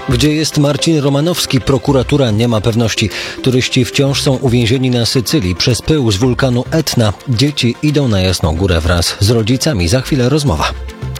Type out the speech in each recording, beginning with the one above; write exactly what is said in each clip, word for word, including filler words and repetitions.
Gdzie jest Marcin Romanowski? Prokuratura nie ma pewności. Turyści wciąż są uwięzieni na Sycylii przez pył z wulkanu Etna. Dzieci idą na Jasną Górę wraz z rodzicami. Za chwilę rozmowa.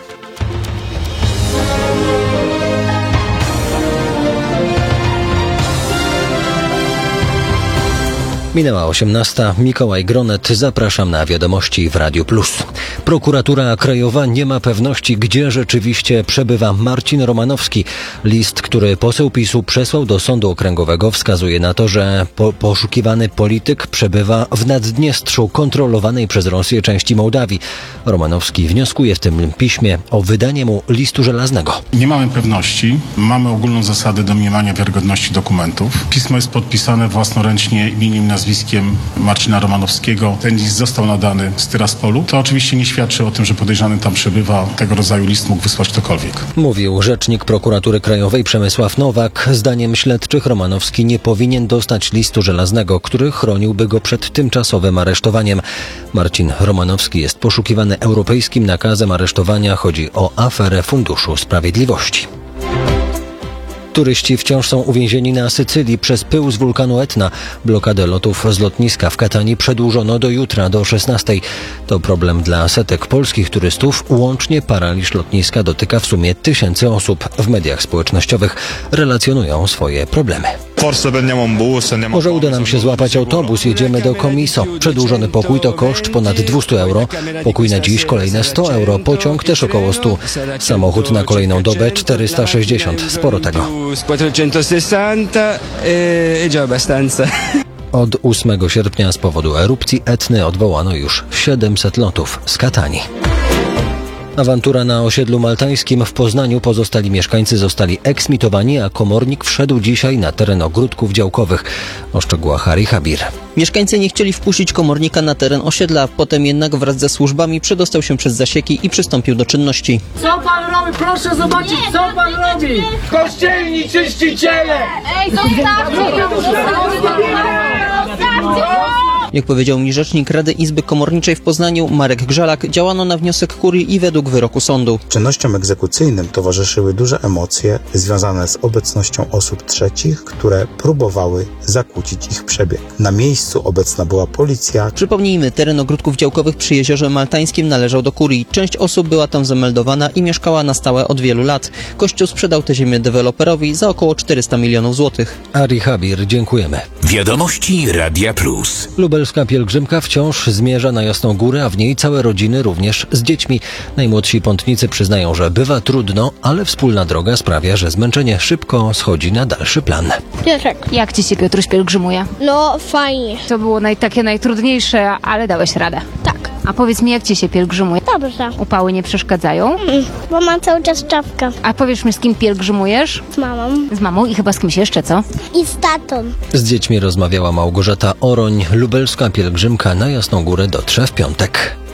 Minęła osiemnasta. Mikołaj Gronet. Zapraszam na wiadomości w Radiu Plus. Prokuratura Krajowa nie ma pewności, gdzie rzeczywiście przebywa Marcin Romanowski. List, który poseł PiSu przesłał do Sądu Okręgowego, wskazuje na to, że po- poszukiwany polityk przebywa w Naddniestrzu, kontrolowanej przez Rosję części Mołdawii. Romanowski wnioskuje w tym piśmie o wydanie mu listu żelaznego. Nie mamy pewności. Mamy ogólną zasadę domniemania wiarygodności dokumentów. Pismo jest podpisane własnoręcznie imieniem i nazwiskiem Marcina Romanowskiego. Ten list został nadany z Tyraspolu. To oczywiście nie świadczy o tym, że podejrzany tam przebywa. Tego rodzaju list mógł wysłać ktokolwiek. Mówił rzecznik Prokuratury Krajowej Przemysław Nowak. Zdaniem śledczych Romanowski nie powinien dostać listu żelaznego, który chroniłby go przed tymczasowym aresztowaniem. Marcin Romanowski jest poszukiwany europejskim nakazem aresztowania. Chodzi o aferę Funduszu Sprawiedliwości. Turyści wciąż są uwięzieni na Sycylii przez pył z wulkanu Etna. Blokadę lotów z lotniska w Katanii przedłużono do jutra, do szesnastej. To problem dla setek polskich turystów. Łącznie paraliż lotniska dotyka w sumie tysięcy osób. W mediach społecznościowych relacjonują swoje problemy. Może uda nam się złapać autobus, jedziemy do Comiso. Przedłużony pokój to koszt ponad dwieście euro. Pokój na dziś kolejne sto euro. Pociąg też około stu. Samochód na kolejną dobę czterysta sześćdziesiąt. Sporo tego. Od ósmego sierpnia z powodu erupcji Etny odwołano już siedemset lotów z Katanii. Awantura na osiedlu maltańskim w Poznaniu. Pozostali mieszkańcy zostali eksmitowani, a komornik wszedł dzisiaj na teren ogródków działkowych. O szczegółach Harry Habir. Mieszkańcy nie chcieli wpuścić komornika na teren osiedla, potem jednak wraz ze służbami przedostał się przez zasieki i przystąpił do czynności. Co pan robi? Proszę zobaczyć, co pan robi! Kościelni czyściciele! Ej, zostawcie! Zostawcie! Jak powiedział mi rzecznik Rady Izby Komorniczej w Poznaniu, Marek Grzalak, działano na wniosek kurii i według wyroku sądu. Czynnościom egzekucyjnym towarzyszyły duże emocje związane z obecnością osób trzecich, które próbowały zakłócić ich przebieg. Na miejscu obecna była policja. Przypomnijmy, teren ogródków działkowych przy Jeziorze Maltańskim należał do kurii. Część osób była tam zameldowana i mieszkała na stałe od wielu lat. Kościół sprzedał tę ziemię deweloperowi za około czterysta milionów złotych. Harry Habir, dziękujemy. Wiadomości Radia Plus. Lubelska pielgrzymka wciąż zmierza na Jasną Górę, a w niej całe rodziny, również z dziećmi. Najmłodsi pątnicy przyznają, że bywa trudno, ale wspólna droga sprawia, że zmęczenie szybko schodzi na dalszy plan. Piotrek. Jak ci się, Piotruś, pielgrzymuje? No fajnie. To było naj, takie najtrudniejsze, ale dałeś radę. Tak. A powiedz mi, jak ci się pielgrzymuje? Dobrze. Upały nie przeszkadzają? Mm, bo mam cały czas czapkę. A powiesz mi, z kim pielgrzymujesz? Z mamą. Z mamą i chyba z kimś jeszcze, co? I z tatą. Z dziećmi rozmawiała Małgorzata Oroń. Lubelska pielgrzymka na Jasną Górę dotrze w piątek.